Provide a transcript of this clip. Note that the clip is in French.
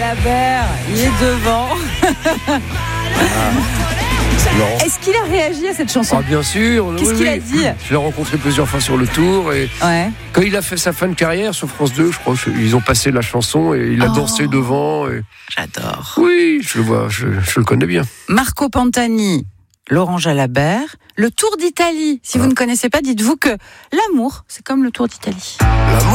Jalabert, il est devant. Non. Est-ce qu'il a réagi à cette chanson? Ah, bien sûr. Qu'est-ce qu'il a dit? Je l'ai rencontré plusieurs fois sur le tour et quand il a fait sa fin de carrière sur France 2, je crois qu'ils ont passé la chanson et il a dansé devant. Et... J'adore. Oui, je le vois, je le connais bien. Marco Pantani, Laurent Jalabert, le Tour d'Italie. Si vous ne connaissez pas, dites-vous que l'amour, c'est comme le Tour d'Italie.